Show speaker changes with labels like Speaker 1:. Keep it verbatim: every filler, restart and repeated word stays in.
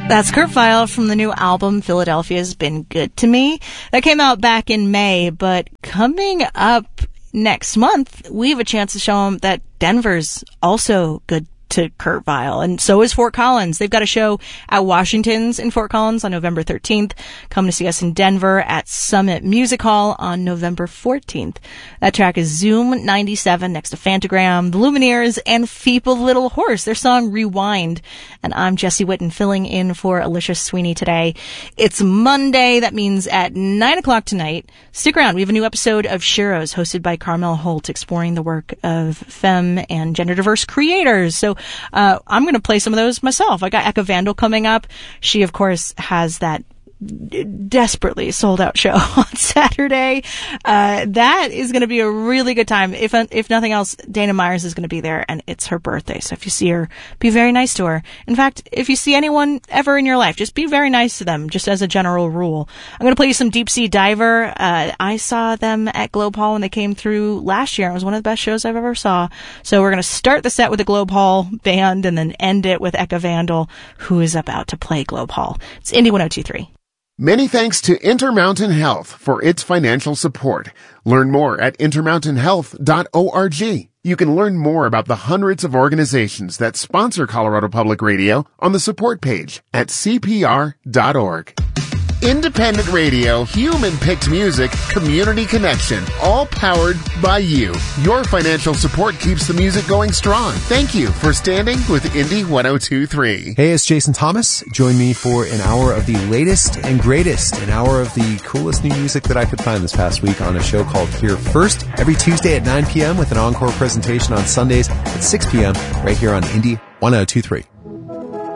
Speaker 1: That's Kurt Vile from the new album Philadelphia's Been Good to Me. That came out back in May, but coming up next month, we have a chance to show them that Denver's also good to Kurt Vile, and so is Fort Collins. They've got a show at Washington's in Fort Collins on November thirteenth. Come to see us in Denver at Summit Music Hall on November fourteenth. That track is Zoom ninety-seven next to Fantagram, The Lumineers, and Feeple Little Horse, their song Rewind. And I'm Jessie Whitten filling in for Alicia Sweeney today. It's Monday. That means at nine o'clock tonight, stick around. We have a new episode of Shiros hosted by Carmel Holt, exploring the work of femme and gender diverse creators. So Uh, I'm going to play some of those myself. I got Eka Vandal coming up. She, of course, has that desperately sold out show on Saturday. Uh, that is going to be a really good time. If, if nothing else, Dana Myers is going to be there, and it's her birthday. So if you see her, be very nice to her. In fact, if you see anyone ever in your life, just be very nice to them, just as a general rule. I'm going to play you some Deep Sea Diver. Uh, I saw them at Globe Hall when they came through last year. It was one of the best shows I've ever saw. So we're going to start the set with the Globe Hall band and then end it with Eka Vandal, who is about to play Globe Hall. It's Indie one oh two point three.
Speaker 2: Many thanks to Intermountain Health for its financial support. Learn more at intermountain health dot org. You can learn more about the hundreds of organizations that sponsor Colorado Public Radio on the support page at c p r dot org. Independent radio, human-picked music, community connection, all powered by you. Your financial support keeps the music going strong. Thank you for standing with Indie one oh two point three.
Speaker 3: Hey, it's Jason Thomas. Join me for an hour of the latest and greatest, an hour of the coolest new music that I could find this past week on a show called Here First, every Tuesday at nine p.m. with an encore presentation on Sundays at six p.m. right here on Indie one oh two point three.